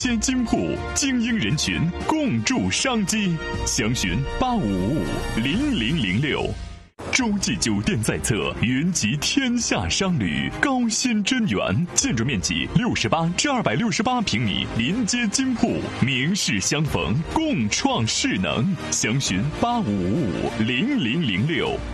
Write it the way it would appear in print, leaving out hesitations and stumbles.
接金铺，精英人群共筑商机，详询85550006。洲际酒店在侧，云集天下商旅，高新真园，建筑面积68至268平米，临街金铺，名士相逢，共创势能。详询85550006。